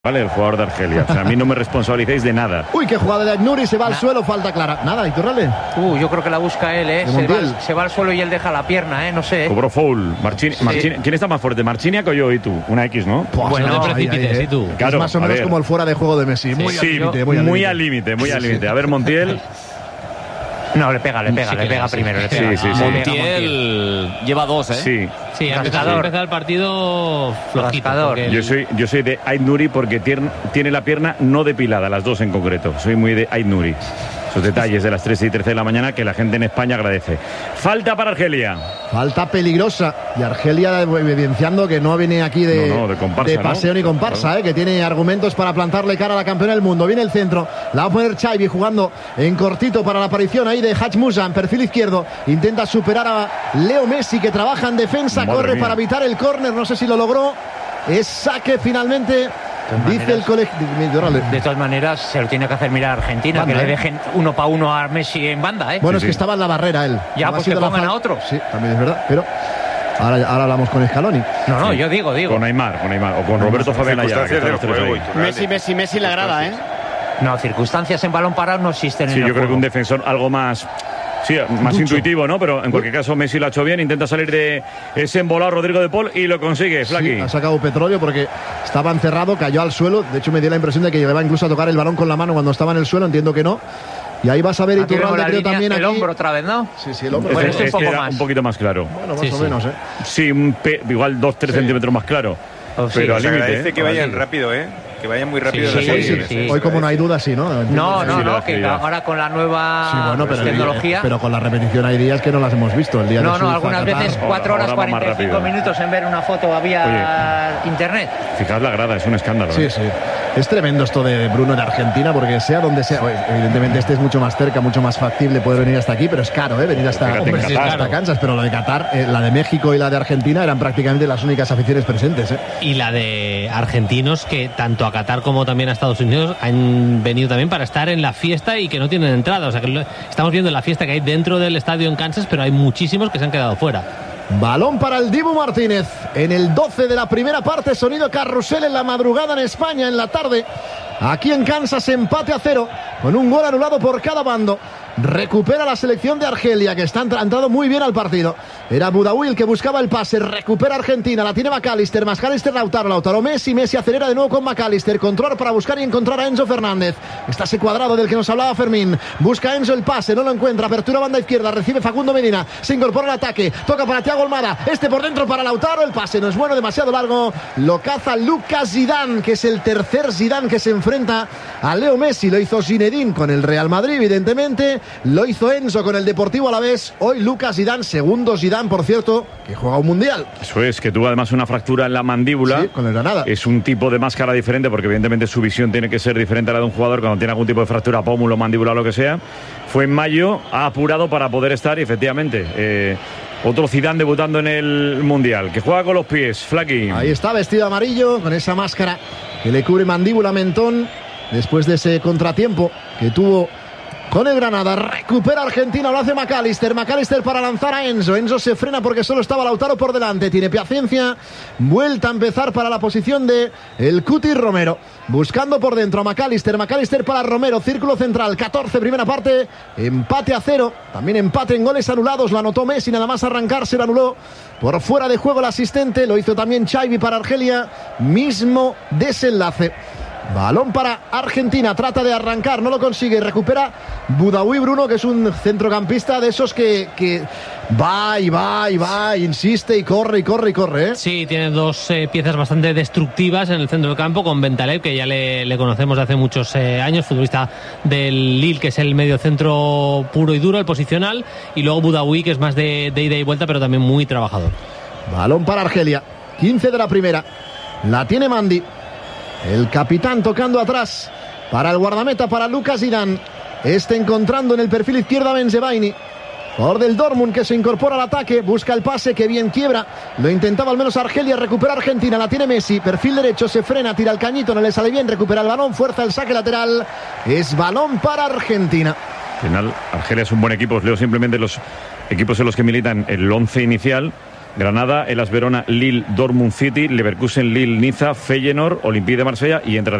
Vale, el jugador de Argelia. O sea, a mí no me responsabilicéis de nada. Uy, qué jugada de Aït-Nouri, se va al suelo, falta clara. Nada, Iturralde. Yo creo que la busca él, se va al suelo y él deja la pierna, no sé. Cobró foul. ¿Quién está más fuerte, Marchiniak o yo y tú? Una X, ¿no? Bueno, no te precipites, ¿y tú? Claro, es más o menos como el fuera de juego de Messi. Muy al límite. A ver, Montiel. No, le pega primero. Montiel lleva dos, ¿eh? Sí, ha empezado el partido flojito. Yo soy de Aït-Nouri porque tiene la pierna no depilada, las dos en concreto. Soy muy de Aït-Nouri. Esos detalles de las 3 y 13 de la mañana que la gente en España agradece. Falta para Argelia. Falta peligrosa. Y Argelia evidenciando que no viene aquí de paseo ni comparsa, que tiene argumentos para plantarle cara a la campeona del mundo. Viene el centro. La va a poner Chaibi jugando en cortito para la aparición ahí de Hadj Moussa en perfil izquierdo. Intenta superar a Leo Messi, que trabaja en defensa. Corre para evitar el córner. No sé si lo logró. Es saque finalmente. Dice el colegio. De todas maneras, se lo tiene que hacer mirar a Argentina, banda, que le dejen 1 para 1 a Messi en banda. Bueno, es que estaba en la barrera él. Ya, pues que pongan a otro. Sí, también es verdad. Pero ahora hablamos con Scaloni. No, yo digo. Con Neymar o con Roberto Fabián Ayala. Messi la grada, ¿eh? No, circunstancias en balón parado no existen en el yo juego. creo que un defensor algo más. Sí, más intuitivo, ¿no? Pero en cualquier caso Messi lo ha hecho bien. Intenta salir de ese embolado Rodrigo de Paul y lo consigue, Flaky. Ha sacado petróleo porque estaba encerrado, cayó al suelo. De hecho me dio la impresión de que llegaba incluso a tocar el balón con la mano cuando estaba en el suelo. Entiendo que no. Y ahí vas a ver Iturralde, creo también el aquí. hombro otra vez, ¿no? Sí, el hombro. Bueno, un poco más. Un poquito más claro. Bueno, más o menos, Sí, igual 2-3 centímetros más claro. Pero al límite. Agradece que vayan rápido, que vayan muy rápido. Sí. Hoy, como no hay duda, sí, ¿no? No, que ahora con la nueva tecnología. Pero con la repetición hay días que no las hemos visto. El día no, algunas veces 4 horas 45 minutos en ver una foto vía internet. Fijaos la grada, es un escándalo. Sí. Es tremendo esto de Bruno en Argentina, porque sea donde sea, evidentemente este es mucho más cerca, mucho más factible poder venir hasta aquí, pero es caro, venir hasta Kansas. Pero lo de Qatar, la de México y la de Argentina eran prácticamente las únicas aficiones presentes. Y la de argentinos que tanto a Qatar como también a Estados Unidos han venido también para estar en la fiesta y que no tienen entrada. O sea que estamos viendo la fiesta que hay dentro del estadio en Kansas, pero hay muchísimos que se han quedado fuera. Balón para el Dibu Martínez en el 12 de la primera parte. Sonido carrusel en la madrugada en España, en la tarde. Aquí en Kansas, empate a 0 con un gol anulado por cada bando. Recupera la selección de Argelia, que ha entrado muy bien al partido. Era Boudaoui el que buscaba el pase. Recupera Argentina, la tiene McAllister, Lautaro Messi acelera de nuevo con McAllister. Control para buscar y encontrar a Enzo Fernández. Está ese cuadrado del que nos hablaba Fermín. Busca Enzo el pase, no lo encuentra. Apertura banda izquierda, recibe Facundo Medina. Se incorpora al ataque, toca para Thiago Almada. Por dentro para Lautaro. El pase no es bueno, demasiado largo. Lo caza Lucas Zidane, que es el tercer Zidane que se enfrenta a Leo Messi. Lo hizo Zinedine con el Real Madrid, evidentemente. Lo hizo Enzo con el Deportivo Alavés. Hoy Lucas Zidane, segundo Zidane, por cierto, que juega un mundial. Eso es, que tuvo además una fractura en la mandíbula. Sí, con el Granada. Es un tipo de máscara diferente porque evidentemente su visión tiene que ser diferente a la de un jugador cuando tiene algún tipo de fractura, pómulo, mandíbula o lo que sea. Fue en mayo, ha apurado para poder estar y efectivamente... otro Zidane debutando en el Mundial, que juega con los pies, Flaky. Ahí está, vestido amarillo, con esa máscara que le cubre mandíbula, mentón, después de ese contratiempo que tuvo con el Granada. Recupera Argentina, lo hace McAllister para lanzar a Enzo se frena porque solo estaba Lautaro por delante, tiene paciencia, vuelta a empezar para la posición de el Cuti Romero, buscando por dentro a McAllister para Romero, círculo central, 14 primera parte, empate a 0, también empate en goles anulados, lo anotó Messi, nada más arrancar se lo anuló por fuera de juego el asistente, lo hizo también Chaibi para Argelia, mismo desenlace. Balón para Argentina, trata de arrancar, no lo consigue, recupera Boudaoui Bruno, que es un centrocampista de esos que va, insiste y corre. Sí, tiene dos piezas bastante destructivas en el centro del campo, con Bentaleb, que ya le conocemos de hace muchos años, futbolista del Lille, que es el medio centro puro y duro, el posicional, y luego Boudaoui, que es más de ida y vuelta, pero también muy trabajador. Balón para Argelia, 15 de la primera, la tiene Mandi. El capitán tocando atrás para el guardameta, para Lucas Zidane. Encontrando en el perfil izquierdo a Benzebaini, jugador del Dortmund, que se incorpora al ataque, busca el pase, que bien quiebra. Lo intentaba al menos Argelia, recupera Argentina, la tiene Messi, perfil derecho, se frena, tira el cañito, no le sale bien, recupera el balón, fuerza el saque lateral. Es balón para Argentina. Al final, Argelia es un buen equipo. Os leo simplemente los equipos en los que militan el 11 inicial. Granada, Hellas Verona, Lille, Dortmund City, Leverkusen, Lille, Niza, Feyenoord, Olympique de Marsella y entre